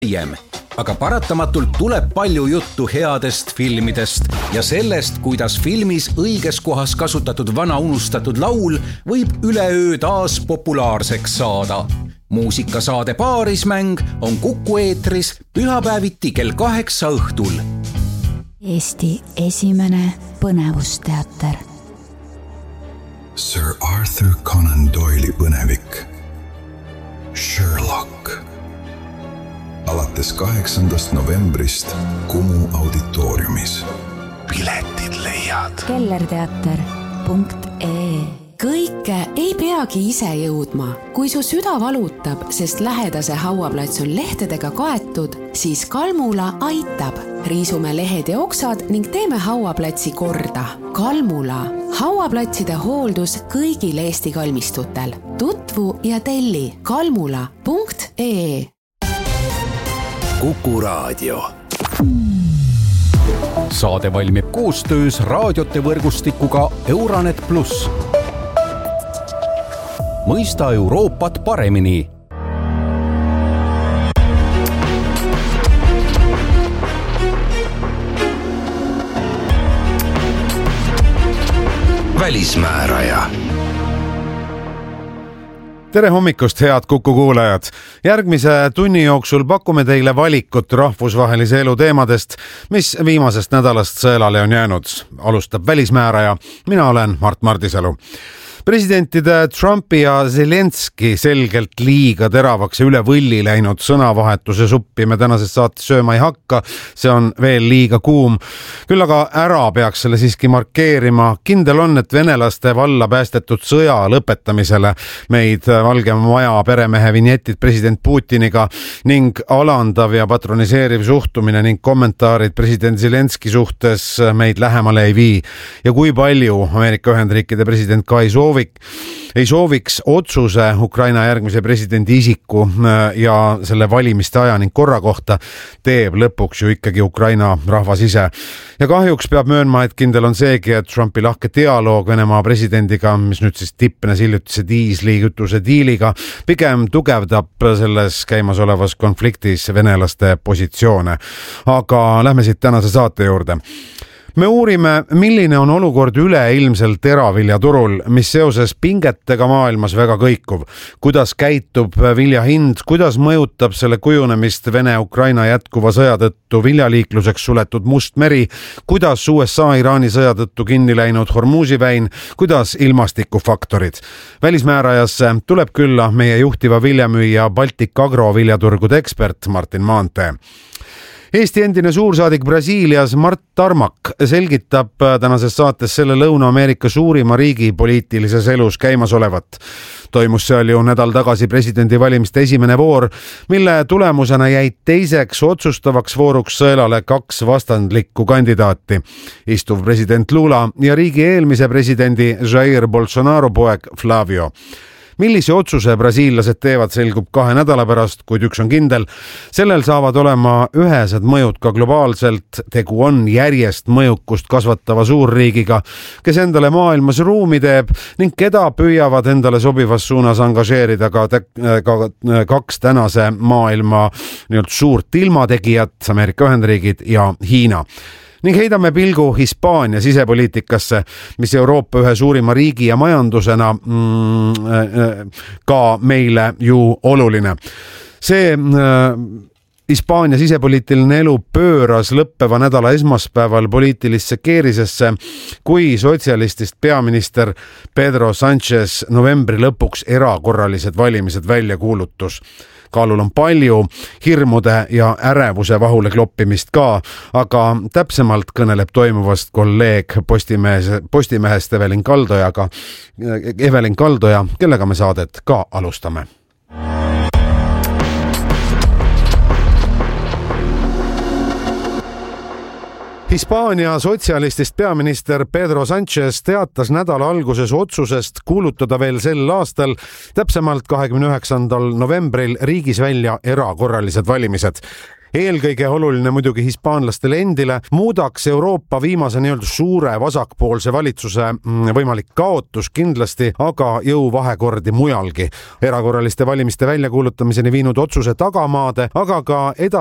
aga paratamatult tuleb palju juttu headest filmidest ja sellest, kuidas filmis õiges kohas kasutatud vana unustatud laul võib üleöö taas populaarseks saada. Muusikasaade Paarismäng on Kuku eetris pühapäeviti kell 8 õhtul. Eesti esimene põnevusteater. Sir Arthur Conan Doyle'i põnevik Sherlock. Alates 8. novembrist Kumu auditooriumis. Piletid leiad kellerteater.ee. Kõike ei peagi ise jõudma. Kui su süda valutab, sest lähedase hauaplats on lehtedega kaetud, siis Kalmula aitab. Riisume lehed ja oksad ning teeme hauaplatsi korda. Kalmula. Hauaplatside hooldus kõigil Eesti kalmistutel. Tutvu ja telli kalmula.ee. Kuku Raadio. Saade valmib koostöös raadiote võrgustikuga Euranet Plus. Mõista Euroopat paremini. Välismääraja. Tere hommikust, head Kuku kuulajad! Järgmise tunni jooksul pakume teile valikut rahvusvahelise elu teemadest, mis viimasest nädalast sõelale on jäänud. Alustab välismääraja. Mina olen Mart Mardisalu. Presidentide Trumpi ja Zelenski selgelt liiga teravaks ja üle võlli läinud sõnavahetuse suppi me tänases saates sööma ei hakka, see on veel liiga kuum. Küll aga ära peaks selle siiski markeerima. Kindel on, et venelaste valla päästetud sõja lõpetamisele meid Valge Maja peremehe vinjetid president Putiniga ning alandav ja patroniseeriv suhtumine ning kommentaarid president Zelenski suhtes meid lähemale ei vii. Ja kui palju Ameerika Ühendriikide president ka ei sooviks otsuse Ukraina järgmise presidendi isiku ja selle valimiste aja ning korra kohta, teeb lõpuks ju ikkagi Ukraina rahvas ise. Ja kahjuks peab möönma, et kindel on seegi, et Trumpi lahke dialoog Venemaa presidendiga, mis nüüd siis tippnes hiljutise diislikütuse diiliga, pigem tugevdab selles käimasolevas konfliktis venelaste positsioone. Aga lähme siit tänase saate juurde. Me uurime, milline on olukord üleilmsel teraviljaturul, mis seoses pingetega maailmas väga kõikuv. Kuidas käitub vilja hind, kuidas mõjutab selle kujunemist Vene-Ukraina jätkuva sõja tõttu viljaliikluseks suletud Must meri, kuidas USA-Iraani sõja tõttu kinni läinud Hormuzi väin, kuidas ilmastikufaktorid. Välismäärajasse tuleb külla meie juhtiva viljamüüja Baltic Agro viljaturgude ekspert Martin Maantee. Eesti endine suursaadik Brasiilias Mart Tarmak selgitab tänases saates selle Lõuna-Ameerika suurima riigi poliitilises elus käimas olevat. Toimus seal ju nädal tagasi presidendivalimiste esimene voor, mille tulemusena jäid teiseks otsustavaks vooruks sõelale 2 vastandlikku kandidaati. Istuv president Lula ja riigi eelmise presidendi Jair Bolsonaro poeg Flavio. Millise otsuse brasiillased teevad, selgub 2 nädala pärast, kuid üks on kindel. Sellel saavad olema ühesed mõjud ka globaalselt. Tegu on järjest mõjukust kasvatava suurriigiga, kes endale maailmas ruumi teeb ning keda püüavad endale sobivas suunas angažeerida ka 2 tänase maailma suurt ilmategijat, Ameerika Ühendriigid ja Hiina. Ning heidame pilgu Hispaania sisepoliitikasse, mis Euroopa ühe suurima riigi ja majandusena ka meile ju oluline. See Hispaania sisepoliitiline elu pööras lõppeva nädala esmaspäeval poliitilisse keerisesse, kui sotsialistist peaminister Pedro Sánchez novembri lõpuks erakorralised valimised välja kuulutus. Kaalul on palju hirmude ja ärevuse vahule kloppimist ka, aga täpsemalt kõneleb toimuvast kolleeg Postimehest Evelin Kaldoja, kellega me saadet ka alustame. Hispaania sotsialistist peaminister Pedro Sánchez teatas nädala alguses otsusest kuulutada veel sel aastal, täpsemalt 29. novembril riigis välja erakorralised valimised. eelkõige oluline muidugi hispaanlastele endile, muudaks Euroopa viimase nii-öelda suure vasakpoolse valitsuse võimalik kaotus kindlasti, aga jõuvahekordi mujalgi. Erakorraliste valimiste väljakuulutamiseni viinud otsuse tagamaade, aga ka